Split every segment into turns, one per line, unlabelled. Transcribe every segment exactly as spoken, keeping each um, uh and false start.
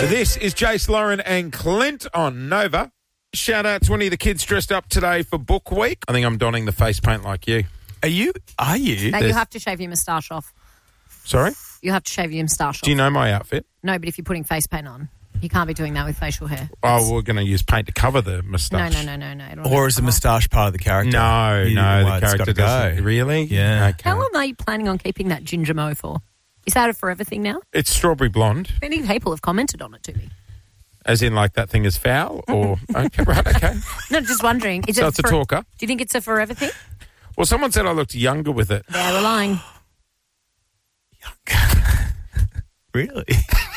This is Jace, Lauren and Clint on Nova. Shout out to any of the kids dressed up today for Book Week. I think I'm donning the face paint like you.
Are you? Are you?
No, you have to shave your moustache off.
Sorry?
You have to shave your moustache off.
Do you know my outfit?
No, but if you're putting face paint on, you can't be doing that with facial hair.
Oh, we're going to use paint to cover the
No,
moustache.
no, no, no, no. It'll
Or
never
is the
come off.
moustache part of the character?
No,
You-
no,
well,
the
it's
character
gotta go.
doesn't. Really?
Yeah.
Okay.
How long are you planning on keeping that ginger mo for? Is that a forever thing now?
It's strawberry blonde,
Many people have commented on it to me.
as in like that thing is foul or... okay, right, okay.
No, just wondering. Is
So
it
it's a
for-
talker.
Do you think it's a forever thing?
Well, someone said I looked younger with it.
They're lying.
Really?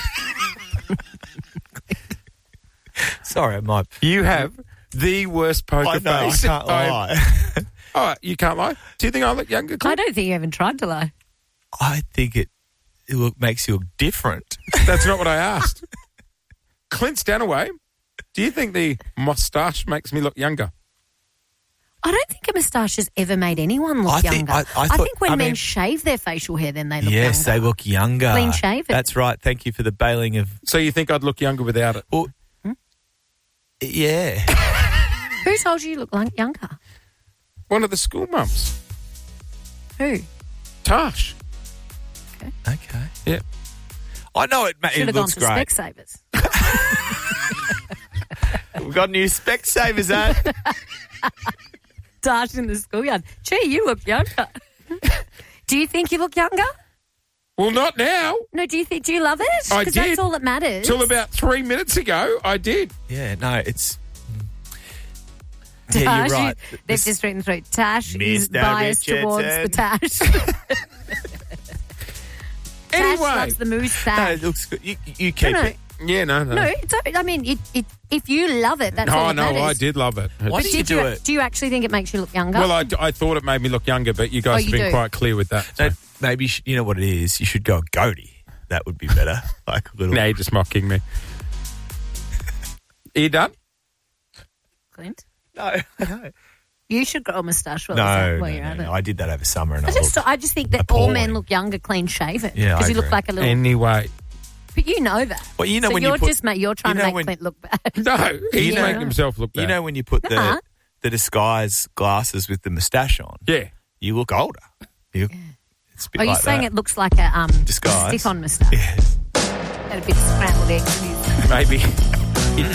Sorry, I might.
You have the worst poker
I know, I
face.
can't
I-
lie.
Oh, you can't lie? Do you think I look younger,
I
Clint?
don't think you even tried to lie.
I think it, it look, makes you look different.
That's not what I asked. Clint Stanaway, do you think the moustache makes me look younger?
I don't think a moustache has ever made anyone look
I think-
younger.
I- I thought-
think when
I
men
mean-
shave their facial hair, then they look
Yes,
younger.
they look younger.
Clean shaven.
That's right. Thank you for the bailing of.
So you think I'd look younger without it?
Well, yeah.
Who told you you look like younger?
One of the school mums.
Who?
Tash.
Okay.
Yeah.
I know it. ma-
Should
It
have gone
looks
to
great.
Specsavers.
We've got new Specsavers, eh?
Dash in the schoolyard. Gee, you look younger. Do you think you look younger?
Well, not now.
No, do you think? Do you love it?
I
Because
did.
that's all that matters.
Till about three minutes ago, I did.
Yeah. No, it's.
Tash,
Yeah, you're
you-
right.
They've
This-
just written through. Tash is
Mister
biased towards the
Richardson.
Tash. Tash
Anyway.
loves the
No,
moustache.
it looks good. You, you keep
no, no,
it.
Yeah, no, no.
no. It's, I mean, it, it, if you love it, that's all
oh,
that
no,
matters.
I did love it.
Why
But
did
did
you
you,
do it?
do you actually think it makes you look younger?
Well, I, I thought it made me look younger, but you guys
Oh,
have
you
been
do?
quite clear with that.
No, maybe you, sh- you know what it is. You should go a goatee. That would be better. Like a little.
Now you're just mocking me. Are you done?
Clint,
No, no,
you should grow a moustache while,
no,
while
no,
you're
no,
at
no.
it.
I did that over summer, and I,
I just,
looked.
I just think that all
appalling.
men look younger, clean shaven.
Yeah, I
because you look
agree.
like a little.
Anyway.
But you know that.
Well, you know
so
when you
you're
put-
just ma- you're trying
you know
to make
when-
Clint look bad.
No, he's
know-
making himself look bad.
You know when you put the
Nuh-uh.
the disguise glasses with the moustache on,
Yeah.
you look older. You, it's a bit
Are you
like
saying
that.
it looks like a um,
Disguise.
stick-on moustache?
Yes.
And a bit of scrambled eggs.
Maybe.
It